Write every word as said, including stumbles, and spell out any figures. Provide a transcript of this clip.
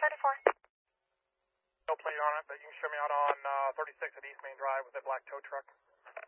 thirty-four. No plate on it, but you can show me out on uh, thirty-six at East Main Drive with a black tow truck.